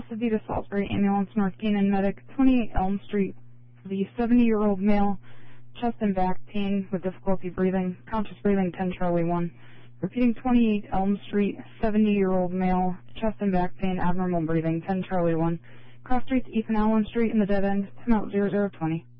Cedita Salisbury Ambulance, North Canaan Medic, 28 Elm Street. The 70-year-old male, chest and back pain with difficulty breathing, conscious breathing, 10 Charlie 1. Repeating, 28 Elm Street, 70-year-old male, chest and back pain, abnormal breathing, 10 Charlie 1. Cross streets, Ethan Allen Street in the dead end, 10 out 0020.